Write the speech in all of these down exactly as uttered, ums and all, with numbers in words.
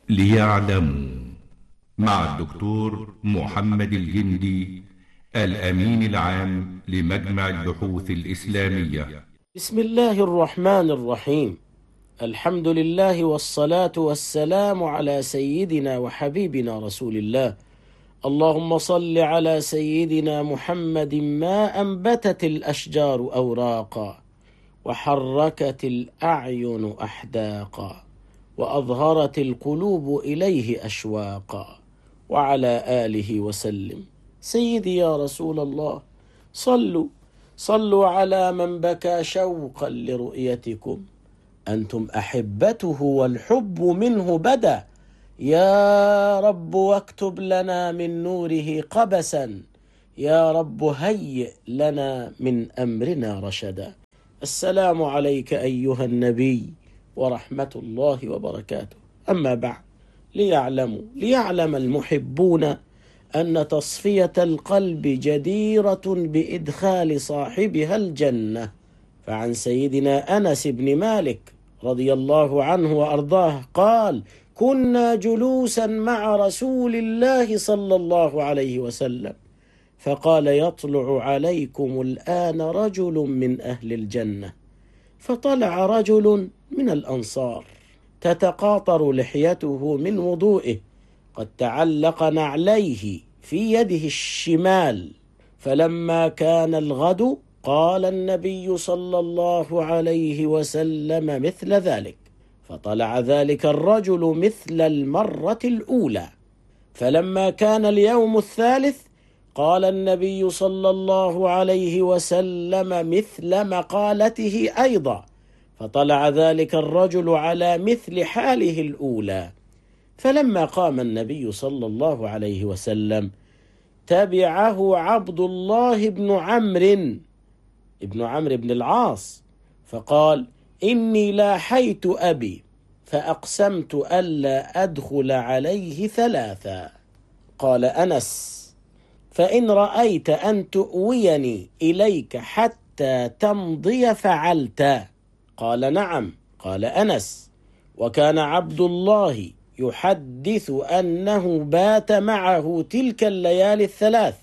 ليعلموا مع الدكتور محمد الجندي، الأمين العام لمجمع البحوث الإسلامية. بسم الله الرحمن الرحيم. الحمد لله والصلاة والسلام على سيدنا وحبيبنا رسول الله. اللهم صل على سيدنا محمد ما أنبتت الأشجار أوراقا، وحركت الأعين أحداقا، وأظهرت القلوب إليه أشواقا، وعلى آله وسلم. سيدي يا رسول الله، صلوا صلوا على من بكى شوقا لرؤيتكم، أنتم أحبته والحب منه بدا. يا رب واكتب لنا من نوره قبسا، يا رب هيئ لنا من أمرنا رشدا. السلام عليك أيها النبي ورحمة الله وبركاته. أما بعد، ليعلموا ليعلم المحبون أن تصفية القلب جديرة بإدخال صاحبها الجنة. فعن سيدنا أنس بن مالك رضي الله عنه وأرضاه قال: كنا جلوسا مع رسول الله صلى الله عليه وسلم، فقال: يطلع عليكم الآن رجل من أهل الجنة. فطلع رجل من الأنصار تتقاطر لحيته من وضوئه، قد تعلق نعليه في يده الشمال. فلما كان الغد قال النبي صلى الله عليه وسلم مثل ذلك، فطلع ذلك الرجل مثل المرة الأولى. فلما كان اليوم الثالث قال النبي صلى الله عليه وسلم مثل مقالته أيضا، فطلع ذلك الرجل على مثل حاله الأولى. فلما قام النبي صلى الله عليه وسلم تبعه عبد الله بن عمرو ابن عمرو بن العاص، فقال: إني لاحيت أبي فأقسمت ألا أدخل عليه ثلاثا. قال أنس: فإن رأيت أن تؤويني إليك حتى تمضي فعلت. قال: نعم. قال أنس: وكان عبد الله يحدث أنه بات معه تلك الليالي الثلاث،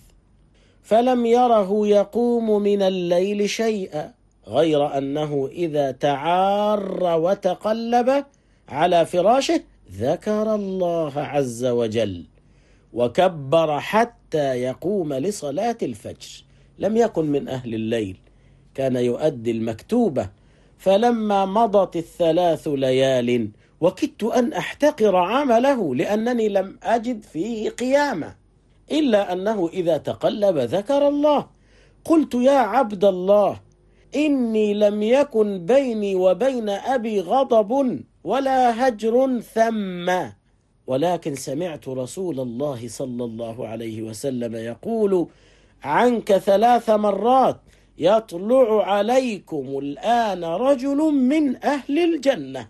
فلم يره يقوم من الليل شيئا، غير أنه إذا تعار وتقلب على فراشه ذكر الله عز وجل وكبر حتى يقوم لصلاة الفجر. لم يكن من أهل الليل، كان يؤدي المكتوبة. فلما مضت الثلاث ليال وكدت أن أحتقر عمله، لأنني لم أجد فيه قيامة، إلا أنه إذا تقلب ذكر الله. قلت: يا عبد الله، إني لم يكن بيني وبين أبي غضب ولا هجر ثم، ولكن سمعت رسول الله صلى الله عليه وسلم يقول عنك ثلاث مرات: يطلع عليكم الآن رجل من أهل الجنة.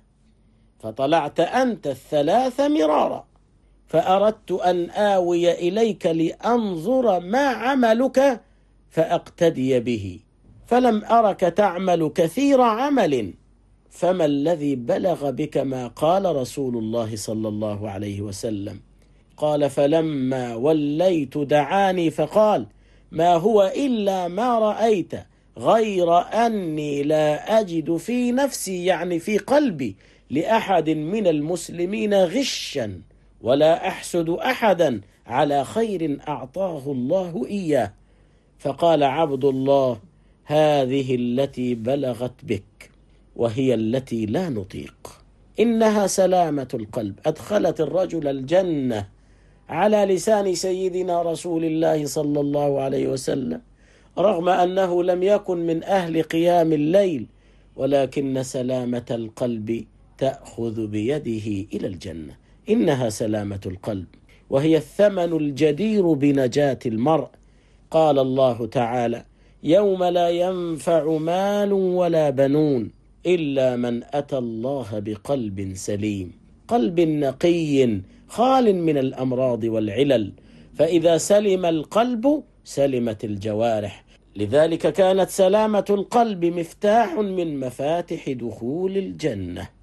فطلعت أنت الثلاث مرارا، فأردت أن آوي إليك لأنظر ما عملك فأقتدي به، فلم أرك تعمل كثير عمل، فما الذي بلغ بك ما قال رسول الله صلى الله عليه وسلم؟ قال: فلما وليت دعاني فقال: ما هو إلا ما رأيت، غير أني لا أجد في نفسي، يعني في قلبي، لأحد من المسلمين غشا، ولا أحسد أحدا على خير أعطاه الله إياه. فقال عبد الله: هذه التي بلغت بك، وهي التي لا نطيق. إنها سلامة القلب أدخلت الرجل الجنة على لسان سيدنا رسول الله صلى الله عليه وسلم، رغم أنه لم يكن من أهل قيام الليل، ولكن سلامة القلب تأخذ بيده إلى الجنة. إنها سلامة القلب، وهي الثمن الجدير بنجاة المرء. قال الله تعالى: يوم لا ينفع مال ولا بنون إلا من أتى الله بقلب سليم، قلب نقي خال من الأمراض والعلل. فإذا سلم القلب سلمت الجوارح. لذلك كانت سلامة القلب مفتاح من مفاتح دخول الجنة.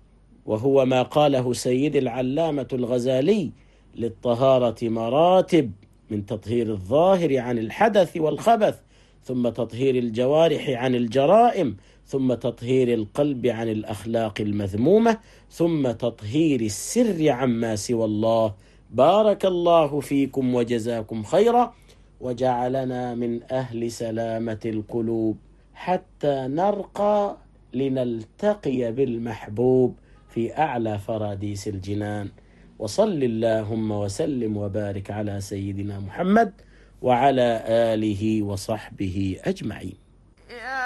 وهو ما قاله سيد العلامة الغزالي: للطهارة مراتب، من تطهير الظاهر عن الحدث والخبث، ثم تطهير الجوارح عن الجرائم، ثم تطهير القلب عن الأخلاق المذمومة، ثم تطهير السر عما سوى الله. بارك الله فيكم وجزاكم خيرا، وجعلنا من أهل سلامة القلوب حتى نرقى لنلتقي بالمحبوب في أعلى فراديس الجنان. وصل اللهم وسلم وبارك على سيدنا محمد وعلى آله وصحبه أجمعين.